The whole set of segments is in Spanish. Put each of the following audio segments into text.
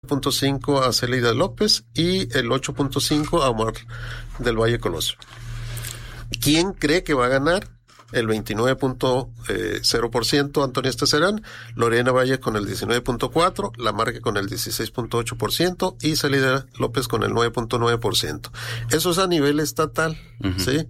9.5 a Célida López y el 8.5 a Omar del Valle Colosio. ¿Quién cree que va a ganar? El 29.0% Antonio Esteserán, Lorena Valle con el 19.4%, Lamarque con el 16.8% y Célida López con el 9.9%. Eso es a nivel estatal, ¿sí?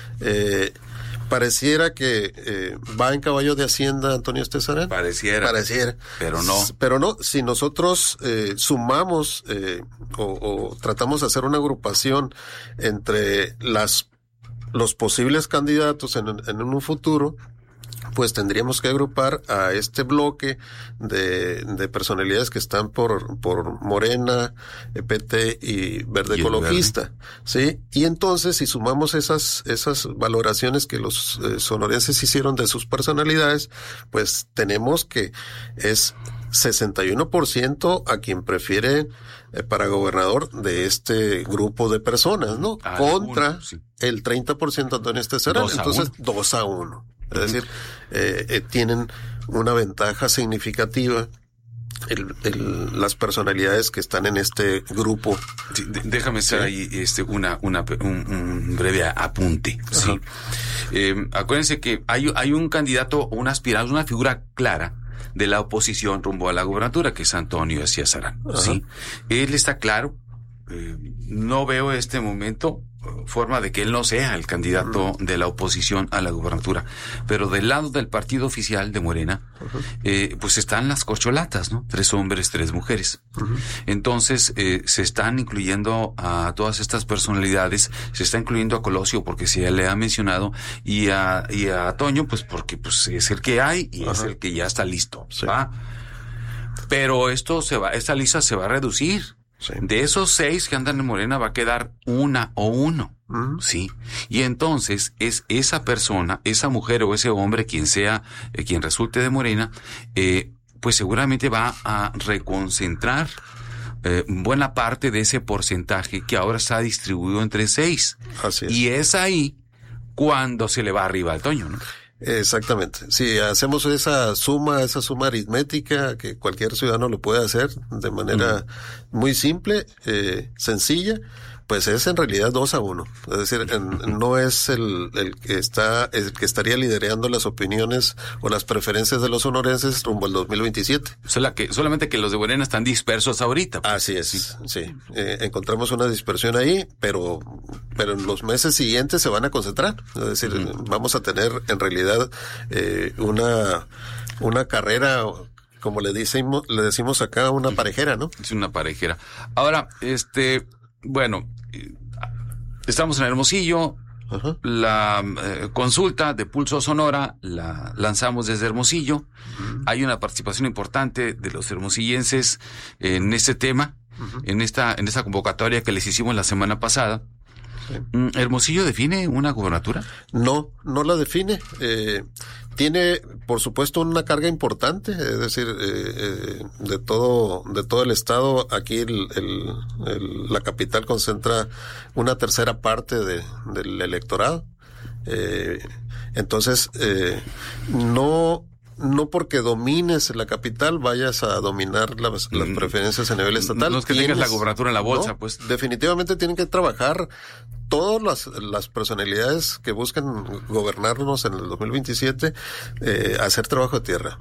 Pareciera que va en caballo de Hacienda Antonio Esteserán. Pareciera. Pero no. Pero no, si nosotros sumamos o tratamos de hacer una agrupación entre los posibles candidatos en un futuro, pues tendríamos que agrupar a este bloque de personalidades que están por Morena, PT y Verde Ecologista, ¿sí? Y entonces, si sumamos esas valoraciones que los sonorenses hicieron de sus personalidades, pues tenemos que es 61% a quien prefiere para gobernador de este grupo de personas, ¿no? Contra el 30% Antonio Esteserán. Entonces, 2-1. Es decir, tienen una ventaja significativa las personalidades que están en este grupo. Sí, déjame hacer ahí un breve apunte. Sí. Acuérdense que hay un candidato, un aspirante, una figura clara de la oposición rumbo a la gubernatura, que es Antonio Esteserán. ¿Sí? Él está claro. No veo este momento forma de que él no sea el candidato de la oposición a la gubernatura, pero del lado del partido oficial de Morena, pues están las corcholatas, ¿no? 3 hombres, 3 mujeres. Entonces, se están incluyendo a todas estas personalidades, se está incluyendo a Colosio porque se le ha mencionado, y a Toño, pues porque pues es el que hay y es el que ya está listo, ¿va? Pero esta lista se va a reducir. Sí. De esos 6 que andan en Morena va a quedar una o uno, ¿sí? Y entonces es esa persona, esa mujer o ese hombre, quien sea, quien resulte de Morena, pues seguramente va a reconcentrar buena parte de ese porcentaje que ahora está distribuido entre 6. Así es. Y es ahí cuando se le va arriba al Toño, ¿no? Exactamente. Si hacemos esa suma aritmética que cualquier ciudadano lo puede hacer de manera muy simple, sencilla, pues es en realidad 2-1. Es decir, no es el que estaría liderando las opiniones o las preferencias de los sonorenses rumbo al 2027. Solamente que los de Morena están dispersos ahorita. Así es, sí. Encontramos una dispersión ahí, pero en los meses siguientes se van a concentrar. Es decir, vamos a tener en realidad una carrera, como le decimos acá, una parejera, ¿no? Es una parejera. Ahora, bueno, estamos en Hermosillo. La consulta de Pulso Sonora la lanzamos desde Hermosillo. Hay una participación importante de los hermosillenses en este tema, en esta convocatoria que les hicimos la semana pasada. Sí. ¿Hermosillo define una gubernatura? No la define. Tiene, por supuesto, una carga importante, es decir, de todo el estado. Aquí la capital concentra una tercera parte del electorado. Entonces, no porque domines la capital vayas a dominar las preferencias a nivel estatal. No es que tengas la gubernatura en la bolsa, pues. Definitivamente tienen que trabajar todas las personalidades que buscan gobernarnos en el 2027, hacer trabajo de tierra.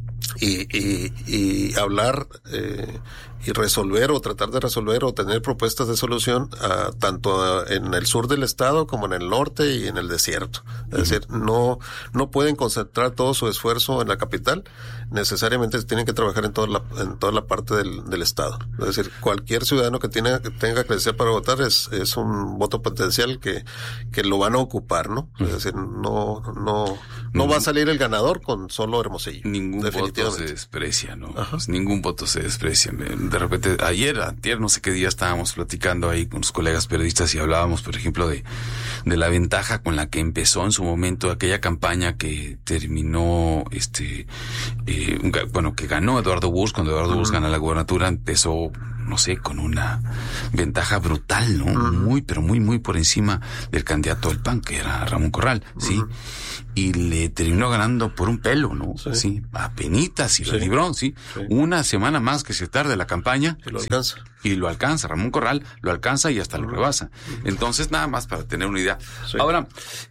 Y hablar y resolver o tratar de resolver o tener propuestas de solución tanto en el sur del estado como en el norte y en el desierto. Es decir, no pueden concentrar todo su esfuerzo en la capital, necesariamente tienen que trabajar en toda la parte del estado. Es decir, cualquier ciudadano que tenga credencial para votar es un voto potencial que lo van a ocupar, ¿no? Es decir, no va a salir el ganador con solo Hermosillo. Ningún voto se desprecia, ¿no? Ningún voto se desprecia. De repente, antier, no sé qué día estábamos platicando ahí con los colegas periodistas y hablábamos, por ejemplo, de la ventaja con la que empezó en su momento aquella campaña que terminó, que ganó Eduardo Busch. Cuando Eduardo Busch gana la gubernatura, empezó no sé, con una ventaja brutal, ¿no? Muy, pero muy, muy por encima del candidato del PAN, que era Ramón Corral, ¿sí? Y le terminó ganando por un pelo, ¿no? Sí, apenitas y lo libró, ¿sí? Una semana más que se tarde la campaña. Y lo alcanza. Y lo alcanza, Ramón Corral lo alcanza y hasta lo rebasa. Entonces, nada más para tener una idea. Ahora,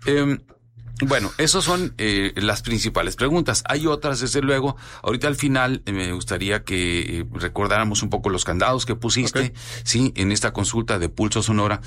bueno, esas son las principales preguntas. Hay otras, desde luego. Ahorita al final me gustaría que recordáramos un poco los candados que pusiste, sí, en esta consulta de Pulso Sonora,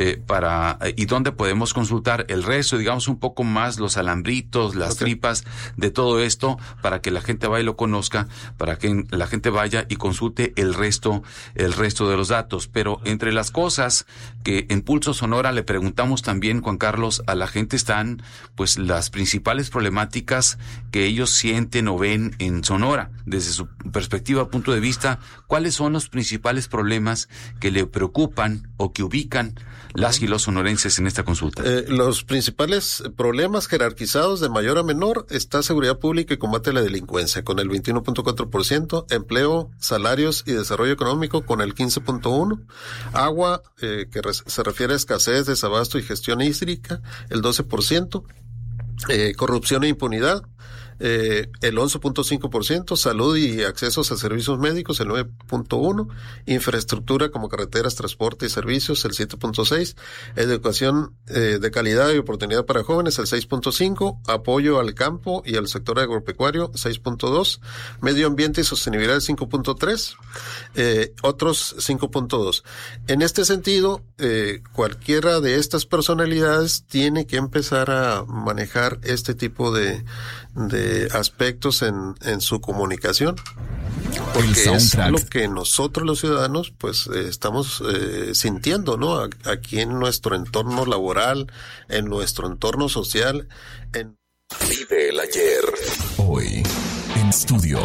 y dónde podemos consultar el resto, digamos un poco más los alambritos, las tripas de todo esto, para que la gente vaya y lo conozca, para que la gente vaya y consulte el resto de los datos. Pero entre las cosas que en Pulso Sonora le preguntamos también, Juan Carlos, a la gente están, pues, las principales problemáticas que ellos sienten o ven en Sonora, desde su perspectiva, punto de vista, ¿cuáles son los principales problemas que le preocupan o que ubican las y los sonorenses en esta consulta? Los principales problemas jerarquizados de mayor a menor está seguridad pública y combate a la delincuencia, con el 21.4%, empleo, salarios y desarrollo económico con el 15.1%, agua, que se refiere a escasez, desabasto y gestión hídrica, el 12%, corrupción e impunidad, el 11.5%, salud y accesos a servicios médicos, el 9.1%, infraestructura como carreteras, transporte y servicios, el 7.6%, educación de calidad y oportunidad para jóvenes, el 6.5%, apoyo al campo y al sector agropecuario, 6.2%, medio ambiente y sostenibilidad, 5.3%, otros 5.2%. En este sentido, cualquiera de estas personalidades tiene que empezar a manejar este tipo de aspectos en su comunicación, porque es lo que nosotros los ciudadanos pues estamos sintiendo, ¿no? Aquí en nuestro entorno laboral, en nuestro entorno social. Vive el ayer. Hoy en Estudio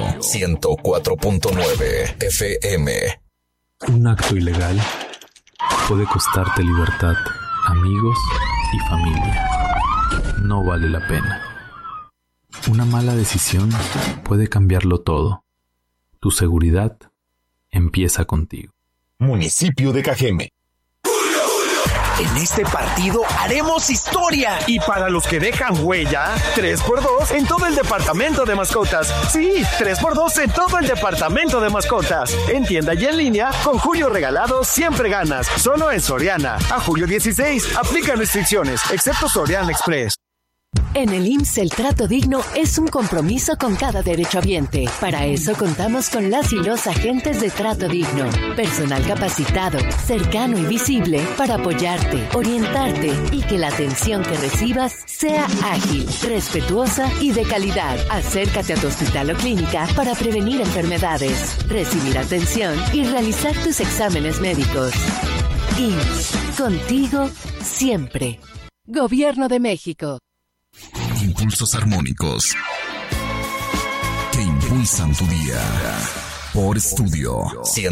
104.9 FM. Un acto ilegal puede costarte libertad, amigos y familia. No vale la pena. Una mala decisión puede cambiarlo todo. Tu seguridad empieza contigo. Municipio de Cajeme. En este partido haremos historia. Y para los que dejan huella, 3x2 en todo el departamento de mascotas. Sí, 3x2 en todo el departamento de mascotas. En tienda y en línea, con Julio Regalado siempre ganas. Solo en Soriana. A julio 16, aplican restricciones, excepto Soriana Express. En el IMSS el trato digno es un compromiso con cada derechohabiente. Para eso contamos con las y los agentes de trato digno. Personal capacitado, cercano y visible para apoyarte, orientarte y que la atención que recibas sea ágil, respetuosa y de calidad. Acércate a tu hospital o clínica para prevenir enfermedades, recibir atención y realizar tus exámenes médicos. IMSS, contigo siempre. Gobierno de México. Impulsos armónicos que impulsan tu día. Por Estudio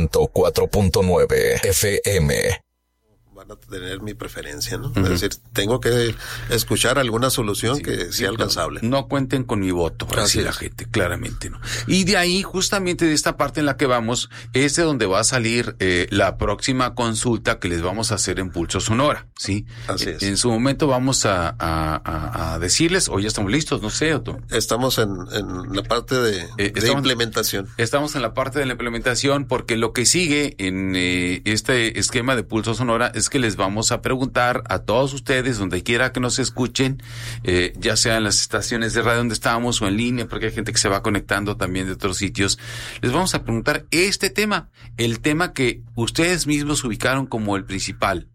104.9 FM. Van a tener mi preferencia, ¿no? Es decir, tengo que escuchar alguna solución que sea alcanzable. No cuenten con mi voto, para decir la gente, claramente, ¿no? Y de ahí, justamente de esta parte en la que vamos, es de donde va a salir la próxima consulta que les vamos a hacer en Pulso Sonora, ¿sí? Así es. En su momento vamos a decirles, o ya estamos listos, no sé, Otto. Estamos en la parte de implementación. Estamos en la parte de la implementación, porque lo que sigue en este esquema de Pulso Sonora es que les vamos a preguntar a todos ustedes, donde quiera que nos escuchen, ya sea en las estaciones de radio donde estamos o en línea, porque hay gente que se va conectando también de otros sitios, les vamos a preguntar este tema, el tema que ustedes mismos ubicaron como el principal,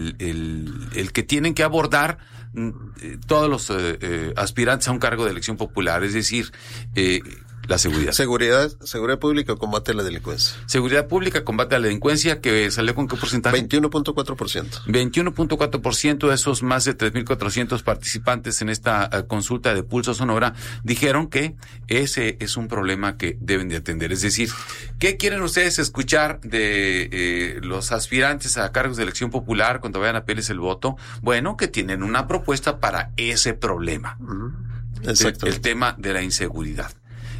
el que tienen que abordar todos los aspirantes a un cargo de elección popular, es decir, la seguridad. Seguridad pública, combate a la delincuencia. Seguridad pública, combate a la delincuencia, que salió con qué porcentaje? 21.4%. 21.4% de esos más de 3,400 participantes en esta consulta de Pulso Sonora dijeron que ese es un problema que deben de atender. Es decir, ¿qué quieren ustedes escuchar de los aspirantes a cargos de elección popular cuando vayan a pedirles el voto? Bueno, que tienen una propuesta para ese problema. Exacto. El tema de la inseguridad.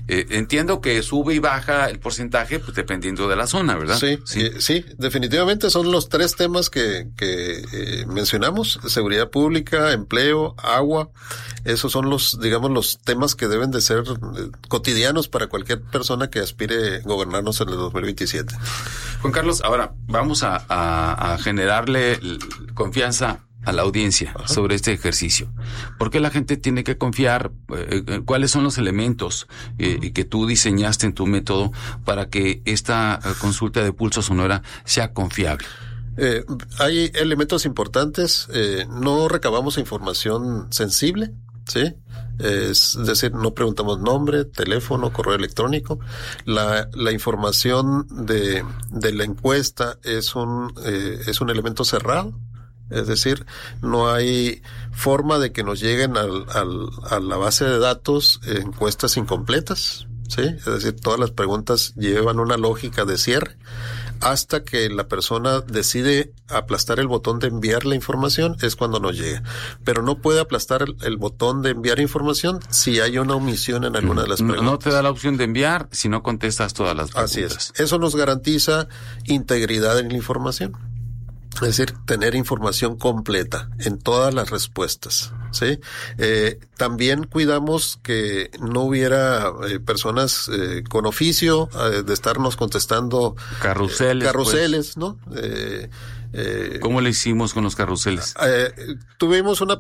Entiendo que sube y baja el porcentaje, pues dependiendo de la zona, ¿verdad? Sí, definitivamente son los 3 temas que mencionamos: seguridad pública, empleo, agua. Esos son los temas que deben de ser cotidianos para cualquier persona que aspire a gobernarnos en el 2027. Juan Carlos, ahora vamos a generarle confianza a la audiencia sobre este ejercicio. ¿Por qué la gente tiene que confiar? ¿Cuáles son los elementos que tú diseñaste en tu método para que esta consulta de Pulso Sonora sea confiable? Hay elementos importantes. No recabamos información sensible, ¿sí? Es decir, no preguntamos nombre, teléfono, correo electrónico. La información de la encuesta es un elemento cerrado. Es decir, no hay forma de que nos lleguen a la base de datos encuestas incompletas, ¿sí? Es decir, todas las preguntas llevan una lógica de cierre hasta que la persona decide aplastar el botón de enviar la información, es cuando nos llega. Pero no puede aplastar el botón de enviar información si hay una omisión en alguna de las preguntas. No te da la opción de enviar si no contestas todas las preguntas. Así es. Eso nos garantiza integridad en la información. Es decir, tener información completa en todas las respuestas, ¿sí? También cuidamos que no hubiera personas con oficio de estarnos contestando carruseles, pues, ¿no? ¿Cómo le hicimos con los carruseles? Tuvimos una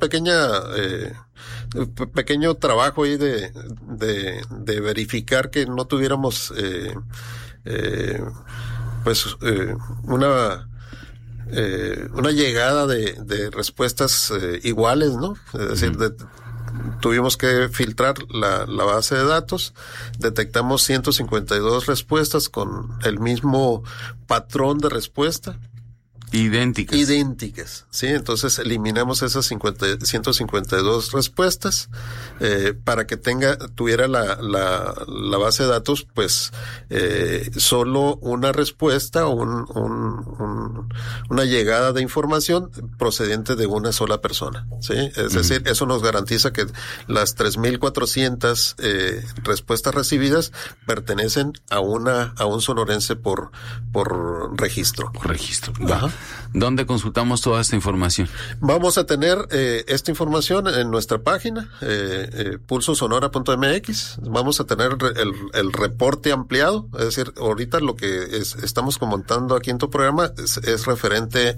pequeño trabajo ahí de verificar que no tuviéramos una llegada de respuestas iguales, ¿no? Es decir, tuvimos que filtrar la base de datos, detectamos 152 respuestas con el mismo patrón de respuesta. Idénticas, ¿sí? Entonces eliminamos esas 152 respuestas para que tuviera la base de datos, pues, solo una respuesta o una llegada de información procedente de una sola persona, ¿sí? Es decir, eso nos garantiza que las 3,400 respuestas recibidas pertenecen a un sonorense por registro. Por registro. Ajá. ¿Dónde consultamos toda esta información? Vamos a tener esta información en nuestra página, pulsosonora.mx. Vamos a tener el reporte ampliado, es decir, ahorita lo que estamos comentando aquí en tu programa es referente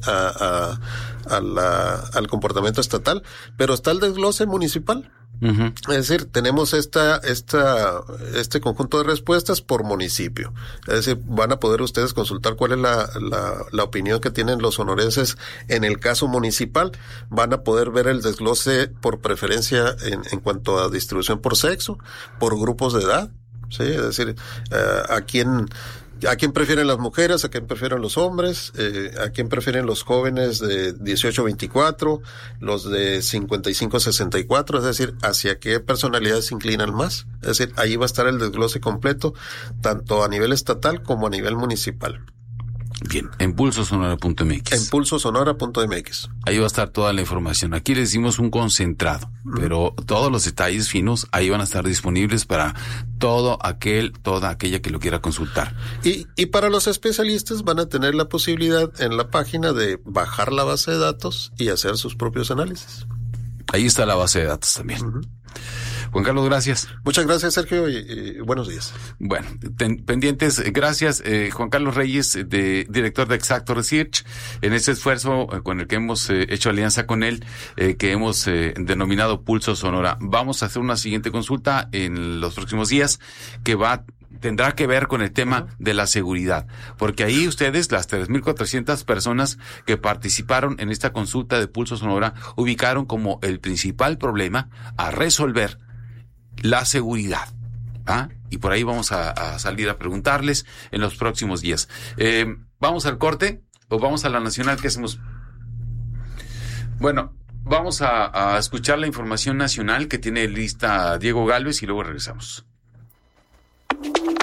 al comportamiento estatal, pero está el desglose municipal. Uh-huh. Es decir, tenemos este conjunto de respuestas por municipio. Es decir, van a poder ustedes consultar cuál es la opinión que tienen los sonorenses en el caso municipal. Van a poder ver el desglose por preferencia en cuanto a distribución por sexo, por grupos de edad, ¿sí? Es decir, a quién prefieren las mujeres, a quién prefieren los hombres, a quién prefieren los jóvenes de 18 a 24, los de 55 a 64, es decir, hacia qué personalidades se inclinan más. Es decir, ahí va a estar el desglose completo, tanto a nivel estatal como a nivel municipal. Bien, en pulsosonora.mx. En pulsosonora.mx. Ahí va a estar toda la información. Aquí les dimos un concentrado, pero todos los detalles finos ahí van a estar disponibles para toda aquella que lo quiera consultar. Y para los especialistas van a tener la posibilidad en la página de bajar la base de datos y hacer sus propios análisis. Ahí está la base de datos también. Uh-huh. Juan Carlos, gracias. Muchas gracias, Sergio, y buenos días. Bueno, pendientes, gracias, Juan Carlos Reyes, director de Exacto Research, en este esfuerzo con el que hemos hecho alianza con él, que hemos denominado Pulso Sonora. Vamos a hacer una siguiente consulta en los próximos días que tendrá que ver con el tema de la seguridad, porque ahí ustedes, las 3,400 personas que participaron en esta consulta de Pulso Sonora, ubicaron como el principal problema a resolver la seguridad. Y por ahí vamos a salir a preguntarles en los próximos días. ¿Vamos al corte o vamos a la nacional? ¿Qué hacemos? Bueno, vamos a escuchar la información nacional que tiene lista Diego Gálvez y luego regresamos.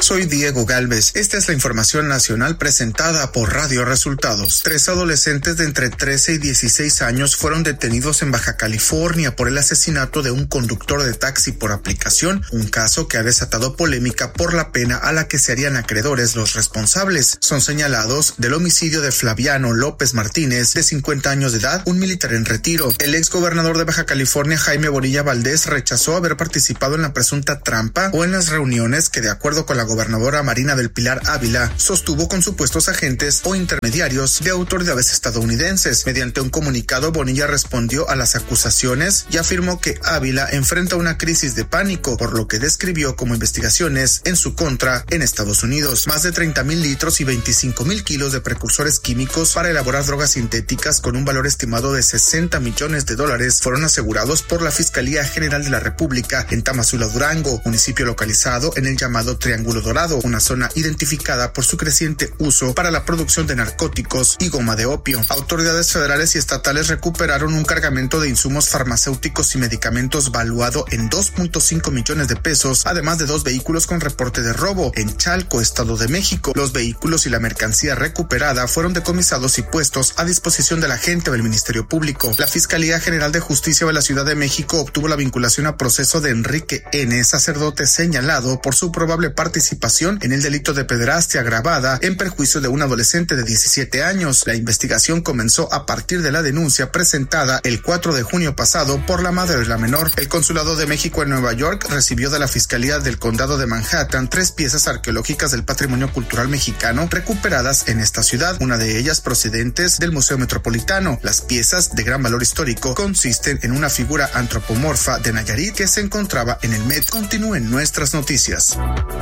Soy Diego Galvez. Esta es la información nacional presentada por Radio Resultados. 3 adolescentes de entre 13 y 16 años fueron detenidos en Baja California por el asesinato de un conductor de taxi por aplicación, un caso que ha desatado polémica por la pena a la que se harían acreedores los responsables. Son señalados del homicidio de Flaviano López Martínez, de 50 años de edad, un militar en retiro. El exgobernador de Baja California, Jaime Bonilla Valdés, rechazó haber participado en la presunta trampa o en las reuniones que, de acuerdo con la gobernadora Marina del Pilar Ávila, sostuvo con supuestos agentes o intermediarios de autoridades estadounidenses. Mediante un comunicado, Bonilla respondió a las acusaciones y afirmó que Ávila enfrenta una crisis de pánico, por lo que describió como investigaciones en su contra en Estados Unidos. Más de 30,000 litros y 25,000 kilos de precursores químicos para elaborar drogas sintéticas con un valor estimado de $60 millones fueron asegurados por la Fiscalía General de la República en Tamazula, Durango, municipio localizado en el llamado Triángulo Dorado, una zona identificada por su creciente uso para la producción de narcóticos y goma de opio. Autoridades federales y estatales recuperaron un cargamento de insumos farmacéuticos y medicamentos valuado en $2.5 millones, además de 2 vehículos con reporte de robo en Chalco, Estado de México. Los vehículos y la mercancía recuperada fueron decomisados y puestos a disposición de la agente del Ministerio Público. La Fiscalía General de Justicia de la Ciudad de México obtuvo la vinculación a proceso de Enrique N., sacerdote señalado por su probable participación en el delito de pederastia agravada en perjuicio de un adolescente de 17 años. La investigación comenzó a partir de la denuncia presentada el 4 de junio pasado por la madre de la menor. El Consulado de México en Nueva York recibió de la Fiscalía del Condado de Manhattan 3 piezas arqueológicas del patrimonio cultural mexicano recuperadas en esta ciudad, una de ellas procedentes del Museo Metropolitano. Las piezas, de gran valor histórico, consisten en una figura antropomorfa de Nayarit que se encontraba en el Met. Continúen nuestras noticias.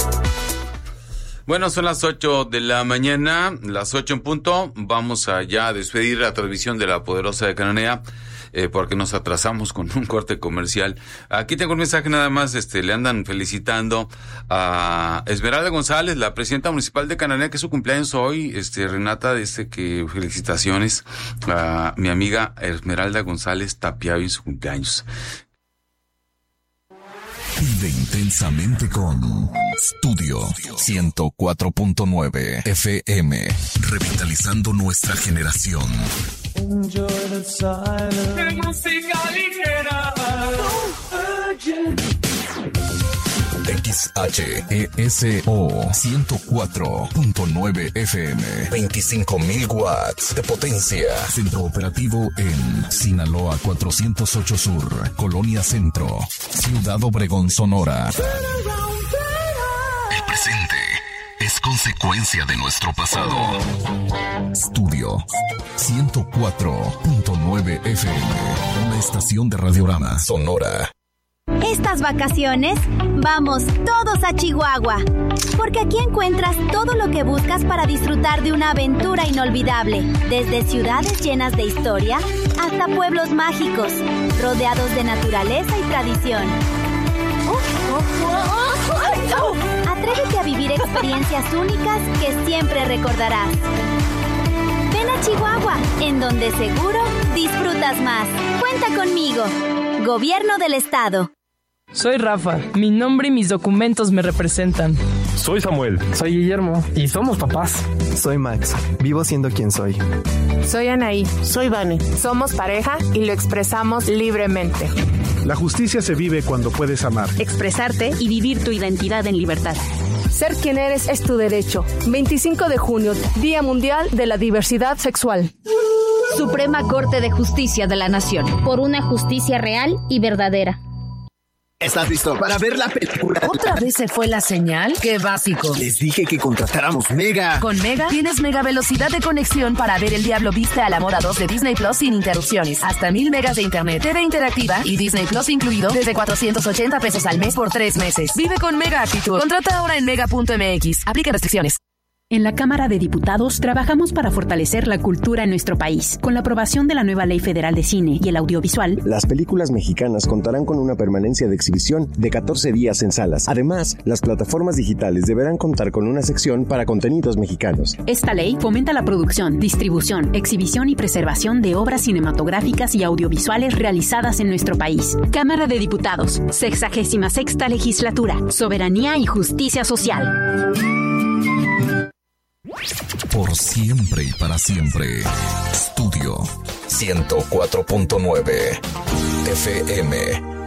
Bueno, son las 8 de la mañana, las 8 en punto. Vamos allá a despedir la transmisión de La Poderosa de Cananea, porque nos atrasamos con un corte comercial. Aquí tengo un mensaje nada más, le andan felicitando a Esmeralda González, la presidenta municipal de Cananea, que es su cumpleaños hoy. Renata, que felicitaciones a mi amiga Esmeralda González Tapiavi en su cumpleaños. Vive intensamente con Studio 104.9 FM, revitalizando nuestra generación. Enjoy the silence. Música ligera. XHESO 104.9 FM, 25,000 watts de potencia. Centro operativo en Sinaloa 408 Sur, Colonia Centro, Ciudad Obregón, Sonora. El presente es consecuencia de nuestro pasado. Estudio 104.9 FM, una estación de Radiorama Sonora. Estas vacaciones, vamos todos a Chihuahua, porque aquí encuentras todo lo que buscas para disfrutar de una aventura inolvidable, desde ciudades llenas de historia hasta pueblos mágicos, rodeados de naturaleza y tradición. Atrévete a vivir experiencias únicas que siempre recordarás. Ven a Chihuahua, en donde seguro disfrutas más. Cuenta conmigo. Gobierno del Estado. Soy Rafa, mi nombre y mis documentos me representan. Soy Samuel. Soy Guillermo. Y somos papás. Soy Max, vivo siendo quien soy. Soy Anaí. Soy Vane. Somos pareja y lo expresamos libremente. La justicia se vive cuando puedes amar, expresarte y vivir tu identidad en libertad. Ser quien eres es tu derecho. 25 de junio, Día Mundial de la Diversidad Sexual. Suprema Corte de Justicia de la Nación. Por una justicia real y verdadera. ¿Estás listo para ver la película? ¿Otra vez se fue la señal? ¡Qué básico! Les dije que contratáramos Mega. Con Mega tienes mega velocidad de conexión para ver El Diablo Viste a la Moda 2 de Disney Plus sin interrupciones. Hasta 1,000 megas de internet, TV interactiva y Disney Plus incluido desde $480 al mes por 3 meses. Vive con Mega Actitud. Contrata ahora en mega.mx. Aplica restricciones. En la Cámara de Diputados trabajamos para fortalecer la cultura en nuestro país. Con la aprobación de la nueva Ley Federal de Cine y el Audiovisual, las películas mexicanas contarán con una permanencia de exhibición de 14 días en salas. Además, las plataformas digitales deberán contar con una sección para contenidos mexicanos. Esta ley fomenta la producción, distribución, exhibición y preservación de obras cinematográficas y audiovisuales realizadas en nuestro país. Cámara de Diputados, 66ª Legislatura, Soberanía y Justicia Social. Por siempre y para siempre. Estudio 104.9 FM.